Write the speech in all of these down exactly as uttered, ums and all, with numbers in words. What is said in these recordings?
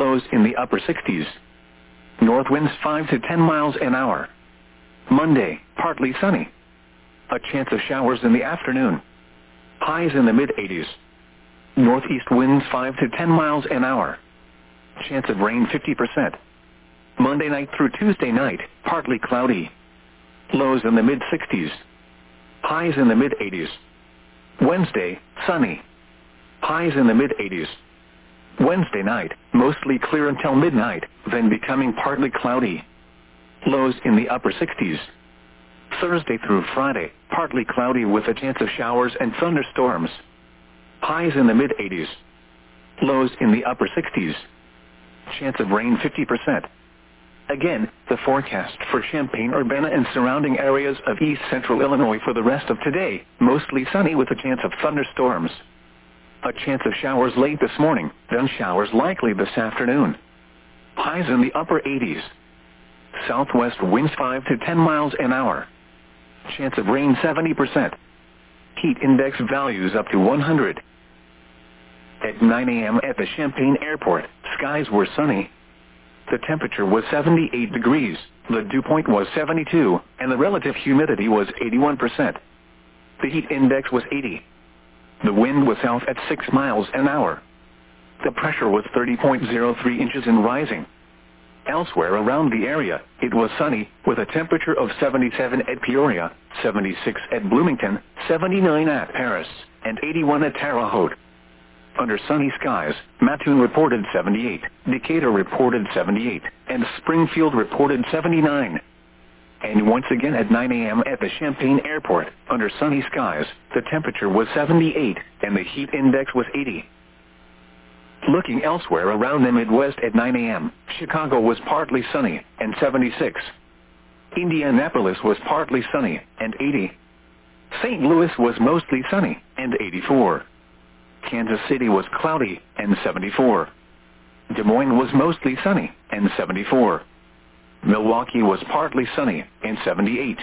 Lows in the upper sixties. North winds five to ten miles an hour. Monday, partly sunny. A chance of showers in the afternoon. Highs in the mid-eighties. Northeast winds five to ten miles an hour. Chance of rain fifty percent. Monday night through Tuesday night, partly cloudy. Lows in the mid-sixties. Highs in the mid-eighties. Wednesday, sunny. Highs in the mid-eighties. Wednesday night, mostly clear until midnight, then becoming partly cloudy. Lows in the upper sixties. Thursday through Friday, partly cloudy with a chance of showers and thunderstorms. Highs in the mid-eighties. Lows in the upper sixties. Chance of rain fifty percent. Again, the forecast for Champaign-Urbana and surrounding areas of east central Illinois for the rest of today, mostly sunny with a chance of thunderstorms. A chance of showers late this morning, then showers likely this afternoon. Highs in the upper eighties. Southwest winds five to ten miles an hour. Chance of rain seventy percent. Heat index values up to one hundred. At nine a m at the Champaign Airport, skies were sunny. The temperature was seventy-eight degrees, the dew point was seventy-two, and the relative humidity was eighty-one percent. The heat index was eighty. The wind was south at six miles an hour. The pressure was thirty point zero three inches and rising. Elsewhere around the area, it was sunny, with a temperature of seventy-seven at Peoria, seventy-six at Bloomington, seventy-nine at Paris, and eighty-one at Terre Haute. Under sunny skies, Mattoon reported seventy-eight, Decatur reported seventy-eight, and Springfield reported seventy-nine. And once again at nine a m at the Champaign Airport, under sunny skies, the temperature was seventy-eight, and the heat index was eighty. Looking elsewhere around the Midwest at nine a m, Chicago was partly sunny, and seventy-six. Indianapolis was partly sunny, and eighty. Saint Louis was mostly sunny, and eighty-four. Kansas City was cloudy, and seventy-four. Des Moines was mostly sunny, and seventy-four. Milwaukee was partly sunny, and seventy-eight.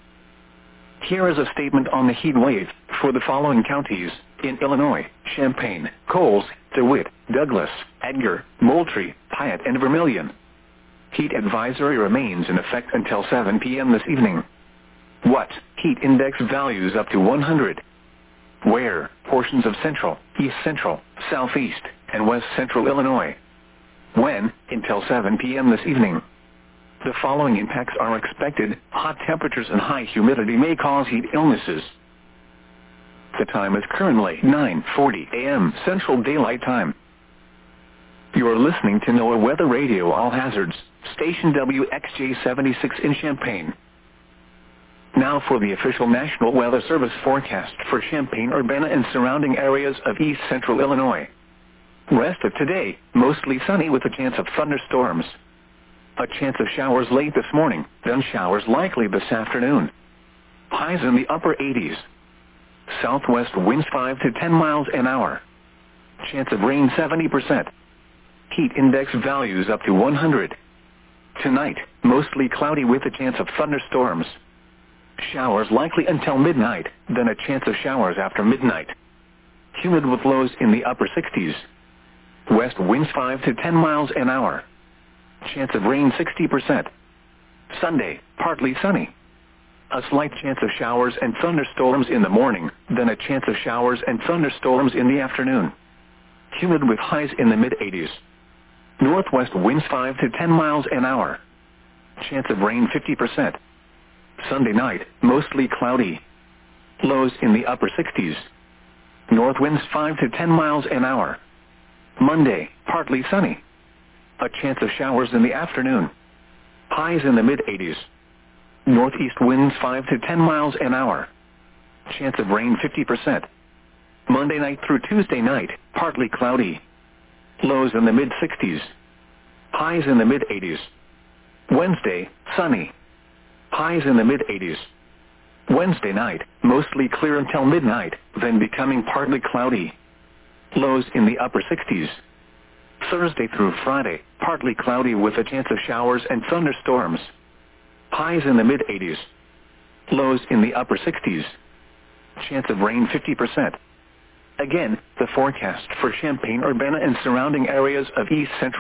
Here is a statement on the heat wave for the following counties in Illinois: Champaign, Coles, DeWitt, Douglas, Edgar, Moultrie, Piatt, and Vermilion. Heat advisory remains in effect until seven p m this evening. What? Heat index values up to one hundred. Where? Portions of central, east central, southeast, and west central Illinois. When? Until seven p m this evening. The following impacts are expected. Hot temperatures and high humidity may cause heat illnesses. The time is currently nine forty a m Central Daylight Time. You are listening to NOAA Weather Radio All Hazards, station W X J seventy-six in Champaign. Now for the official National Weather Service forecast for Champaign-Urbana and surrounding areas of east central Illinois. Rest of today, mostly sunny with a chance of thunderstorms. A chance of showers late this morning, then showers likely this afternoon. Highs in the upper eighties. Southwest winds five to ten miles an hour. Chance of rain seventy percent. Heat index values up to one hundred. Tonight, mostly cloudy with a chance of thunderstorms. Showers likely until midnight, then a chance of showers after midnight. Humid with lows in the upper sixties. West winds five to ten miles an hour. Chance of rain sixty percent. Sunday, partly sunny. A slight chance of showers and thunderstorms in the morning, then a chance of showers and thunderstorms in the afternoon. Humid with highs in the mid-eighties. Northwest winds five to ten miles an hour. Chance of rain fifty percent. Sunday night, mostly cloudy. Lows in the upper sixties. North winds five to ten miles an hour. Monday, partly sunny. A chance of showers in the afternoon. Highs in the mid-eighties. Northeast winds five to ten miles an hour. Chance of rain fifty percent. Monday night through Tuesday night, partly cloudy. Lows in the mid-sixties. Highs in the mid-eighties. Wednesday, sunny. Highs in the mid-eighties. Wednesday night, mostly clear until midnight, then becoming partly cloudy. Lows in the upper sixties. Thursday through Friday, partly cloudy with a chance of showers and thunderstorms. Highs in the mid-eighties. Lows in the upper sixties. Chance of rain fifty percent. Again, the forecast for Champaign-Urbana and surrounding areas of east central